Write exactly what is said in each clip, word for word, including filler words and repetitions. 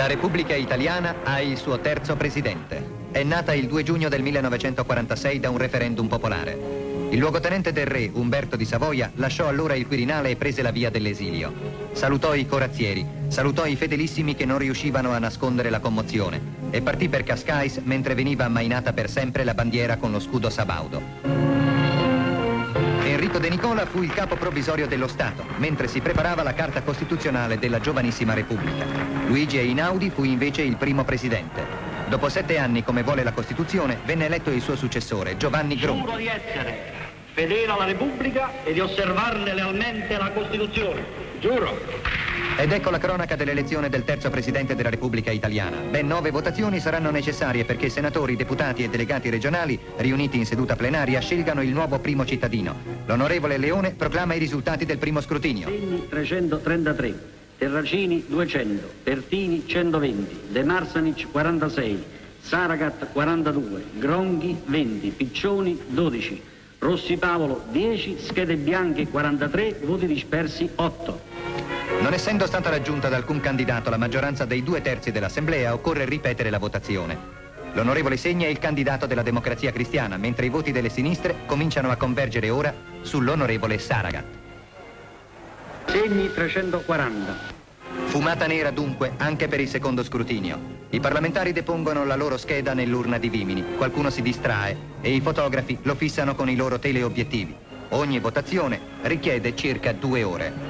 La Repubblica Italiana ha il suo terzo presidente. È nata il due giugno del millenovecentoquarantasei da un referendum popolare. Il luogotenente del re, Umberto di Savoia, lasciò allora il Quirinale e prese la via dell'esilio. Salutò i corazzieri, salutò i fedelissimi che non riuscivano a nascondere la commozione e partì per Cascais mentre veniva ammainata per sempre la bandiera con lo scudo sabaudo. Enrico De Nicola fu il capo provvisorio dello Stato, mentre si preparava la Carta Costituzionale della giovanissima Repubblica. Luigi Einaudi fu invece il primo presidente. Dopo sette anni, come vuole la Costituzione, venne eletto il suo successore, Giovanni Gronchi. Giuro di essere fedele alla Repubblica e di osservarle lealmente la Costituzione. Giuro. Ed ecco la cronaca dell'elezione del terzo presidente della Repubblica Italiana. Ben nove votazioni saranno necessarie perché senatori, deputati e delegati regionali, riuniti in seduta plenaria, scelgano il nuovo primo cittadino. L'onorevole Leone proclama i risultati del primo scrutinio. Segni trecentotrentatré, Terracini duecento, Pertini centoventi, De Marsanic quarantasei, Saragat quarantadue, Gronchi venti, Piccioni dodici, Rossi Paolo dieci, schede bianche quarantatré, voti dispersi otto. Non essendo stata raggiunta da alcun candidato la maggioranza dei due terzi dell'Assemblea, occorre ripetere la votazione. L'onorevole Segni è il candidato della Democrazia Cristiana, mentre i voti delle sinistre cominciano a convergere ora sull'onorevole Saragat. Segni trecentoquaranta. Fumata nera dunque anche per il secondo scrutinio. I parlamentari depongono la loro scheda nell'urna di Vimini, qualcuno si distrae e i fotografi lo fissano con i loro teleobiettivi. Ogni votazione richiede circa due ore.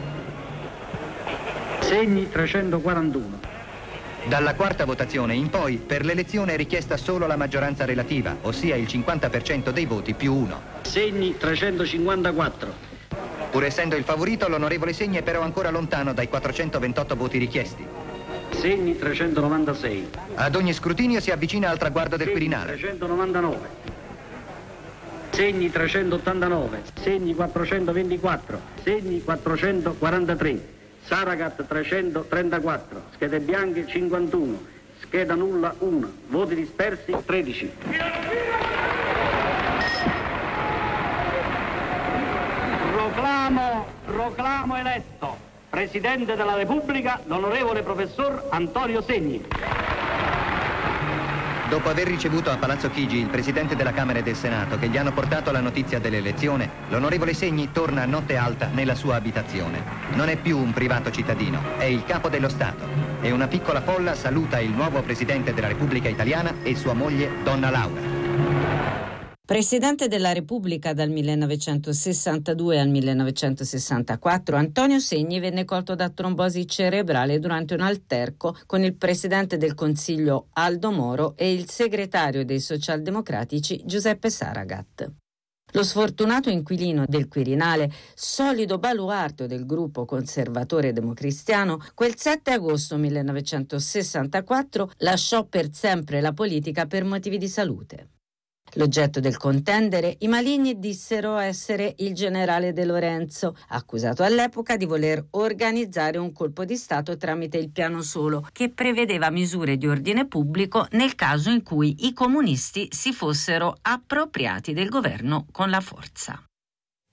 Segni trecentoquarantuno. Dalla quarta votazione in poi, per l'elezione è richiesta solo la maggioranza relativa, ossia il cinquanta per cento dei voti più uno. Segni trecentocinquantaquattro. Pur essendo il favorito, l'onorevole Segni è però ancora lontano dai quattrocentoventotto voti richiesti. Segni trecentonovantasei. Ad ogni scrutinio si avvicina al traguardo del Segni Quirinale. trecentonovantanove. Segni trecentottantanove. Segni quattrocentoventiquattro. Segni quattrocentoquarantatré. Saragat trecentotrentaquattro, schede bianche cinquantuno, scheda nulla uno, voti dispersi tredici. Proclamo, proclamo eletto Presidente della Repubblica l'onorevole professor Antonio Segni. Dopo aver ricevuto a Palazzo Chigi il Presidente della Camera e del Senato che gli hanno portato la notizia dell'elezione, l'onorevole Segni torna a notte alta nella sua abitazione. Non è più un privato cittadino, è il capo dello Stato. E una piccola folla saluta il nuovo Presidente della Repubblica Italiana e sua moglie, Donna Laura. Presidente della Repubblica dal millenovecentosessantadue al millenovecentosessantaquattro, Antonio Segni venne colto da trombosi cerebrale durante un alterco con il Presidente del Consiglio Aldo Moro e il segretario dei socialdemocratici Giuseppe Saragat. Lo sfortunato inquilino del Quirinale, solido baluardo del gruppo conservatore democristiano, quel sette agosto millenovecentosessantaquattro lasciò per sempre la politica per motivi di salute. L'oggetto del contendere, i maligni dissero essere il generale De Lorenzo, accusato all'epoca di voler organizzare un colpo di Stato tramite il piano solo, che prevedeva misure di ordine pubblico nel caso in cui i comunisti si fossero appropriati del governo con la forza.